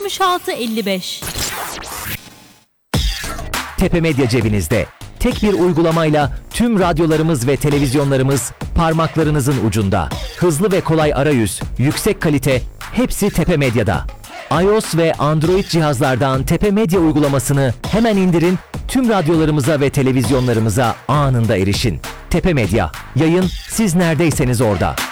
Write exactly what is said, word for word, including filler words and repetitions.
altmış altı elli beş. Tepe Medya cebinizde. Tek bir uygulamayla tüm radyolarımız ve televizyonlarımız parmaklarınızın ucunda. Hızlı ve kolay arayüz, yüksek kalite, hepsi Tepe Medya'da. iOS ve Android cihazlardan Tepe Medya uygulamasını hemen indirin, tüm radyolarımıza ve televizyonlarımıza anında erişin. Tepe Medya, yayın siz neredeyseniz orada.